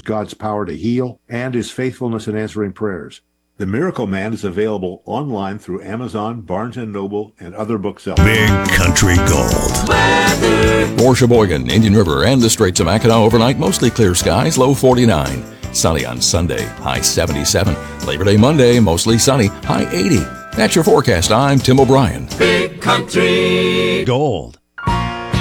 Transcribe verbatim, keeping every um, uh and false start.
God's power to heal and his faithfulness in answering prayers. The Miracle Man is available online through Amazon, Barnes and Noble, and other booksellers. Big Country Gold. Weather. For Sheboygan, Indian River, and the Straits of Mackinac overnight, mostly clear skies, low forty-nine. Sunny on Sunday, high seventy-seven. Labor Day Monday, mostly sunny, high eighty. That's your forecast. I'm Tim O'Brien. Big Country Gold.